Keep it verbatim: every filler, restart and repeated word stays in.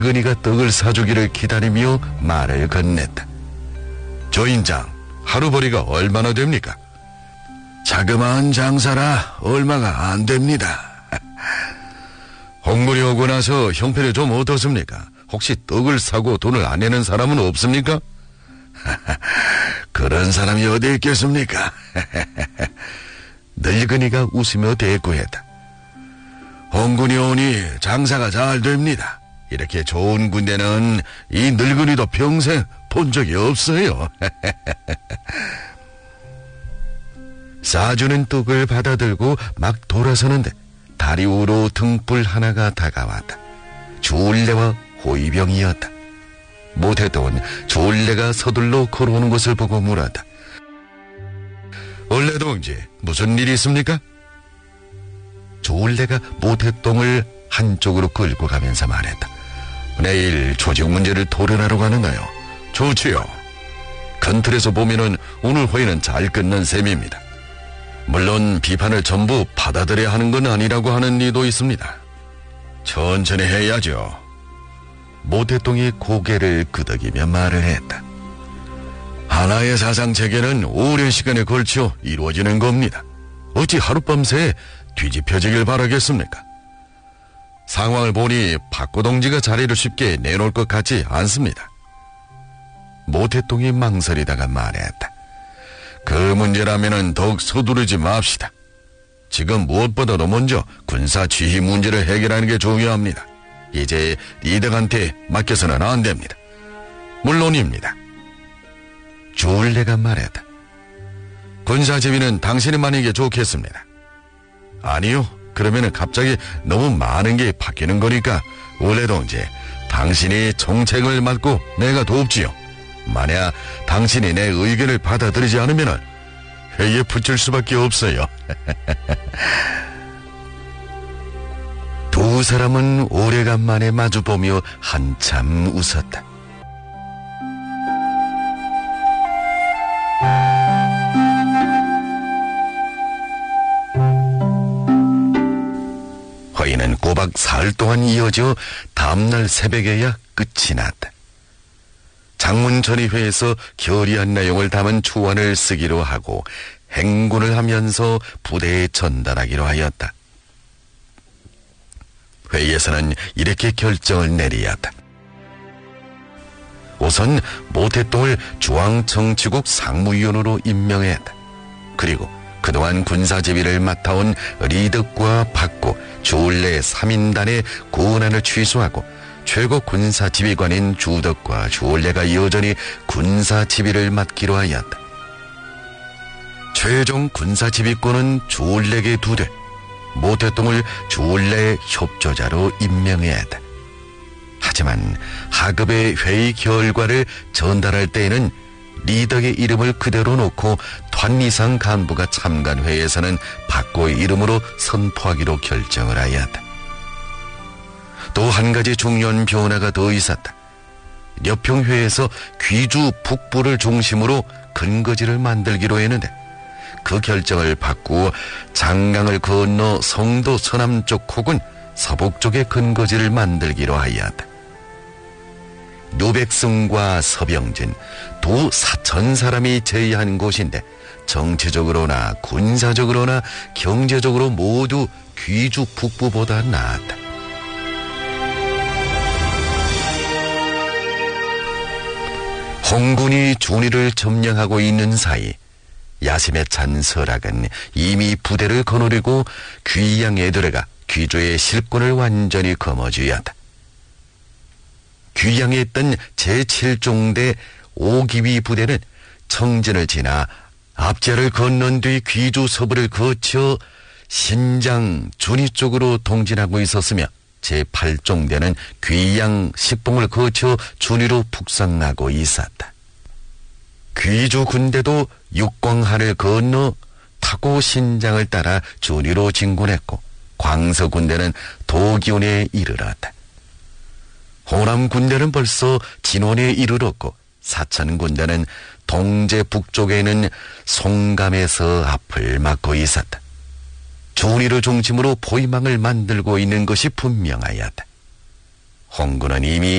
늙은이가 떡을 사주기를 기다리며 말을 건넸다. 조인장, 하루벌이가 얼마나 됩니까? 자그마한 장사라 얼마가 안 됩니다. 홍군이 오고 나서 형편이 좀 어떻습니까? 혹시 떡을 사고 돈을 안 내는 사람은 없습니까? 그런 사람이 어디 있겠습니까? 늙은이가 웃으며 대꾸했다. 홍군이 오니 장사가 잘 됩니다. 이렇게 좋은 군대는 이 늙은이도 평생 본 적이 없어요. 사주는 떡을 받아들고 막 돌아서는데 다리 위로 등불 하나가 다가왔다. 주울레와 호위병이었다. 모태똥은 주울레가 서둘러 걸어오는 것을 보고 물었다. 원래 동지, 무슨 일이 있습니까? 주울레가 모태똥을 한쪽으로 끌고 가면서 말했다. 내일 조직 문제를 토론하러 가는가요? 좋지요. 큰 틀에서 보면은 오늘 회의는 잘 끝난 셈입니다. 물론 비판을 전부 받아들여야 하는 건 아니라고 하는 이도 있습니다. 천천히 해야죠. 모태똥이 고개를 끄덕이며 말을 했다. 하나의 사상체계는 오랜 시간에 걸쳐 이루어지는 겁니다. 어찌 하룻밤새 뒤집혀지길 바라겠습니까? 상황을 보니 박고동지가 자리를 쉽게 내놓을 것 같지 않습니다. 모태똥이 망설이다가 말했다. 그 문제라면은 더욱 서두르지 맙시다. 지금 무엇보다도 먼저 군사 지휘 문제를 해결하는 게 중요합니다. 이제 리덕한테 맡겨서는 안 됩니다. 물론입니다. 주울레가 말했다. 군사 지휘는 당신이 맡는 게 좋겠습니다. 아니요. 그러면은 갑자기 너무 많은 게 바뀌는 거니까 원래 동지, 당신이 정책을 맡고 내가 돕지요. 만약 당신이 내 의견을 받아들이지 않으면 회의에 붙일 수밖에 없어요. 두 사람은 오래간만에 마주보며 한참 웃었다. 회의는 꼬박 사흘 동안 이어져 다음날 새벽에야 끝이 났다. 장문전의회에서 결의한 내용을 담은 초안을 쓰기로 하고 행군을 하면서 부대에 전달하기로 하였다. 회의에서는 이렇게 결정을 내리었다. 우선 모태똥을 중앙정치국 상무위원으로 임명했다. 그리고 그동안 군사지휘를 맡아온 리덕과 박구, 주울레 삼 인단의 고난을 취소하고 최고 군사지휘관인 주덕과 주울레가 여전히 군사지휘를 맡기로 하였다. 최종 군사지휘권은 주울레에게 두되 모태똥을 주울레의 협조자로 임명해야 했다. 하지만 하급의 회의 결과를 전달할 때에는 리덕의 이름을 그대로 놓고 단 이상 간부가 참관 회의에서는 박고의 이름으로 선포하기로 결정을 하였다. 또 한 가지 중요한 변화가 더 있었다. 려평회에서 귀주 북부를 중심으로 근거지를 만들기로 했는데 그 결정을 바꾸어 장강을 건너 성도 서남쪽 혹은 서북쪽에 근거지를 만들기로 하였다. 노백승과 서병진 두 사천 사람이 제의한 곳인데 정치적으로나 군사적으로나 경제적으로 모두 귀주 북부보다 나았다. 홍군이 준이를 점령하고 있는 사이 야심에 찬 설악은 이미 부대를 거느리고 귀양에 들어가 귀주의 실권을 완전히 거머쥐었다. 귀양에 있던 제칠 종대 오기위 부대는 청진을 지나 압제를 건넌 뒤 귀주 서부를 거쳐 신장 준이 쪽으로 동진하고 있었으며 제팔 종대는 귀양 식봉을 거쳐 준위로 북상하고 있었다. 귀주 군대도 육광하를 건너 타고 신장을 따라 준위로 진군했고 광서 군대는 도기온에 이르렀다. 호남 군대는 벌써 진원에 이르렀고 사천 군대는 동제 북쪽에 있는 송감에서 앞을 막고 있었다. 준위를 중심으로 포위망을 만들고 있는 것이 분명하였다. 홍구는 이미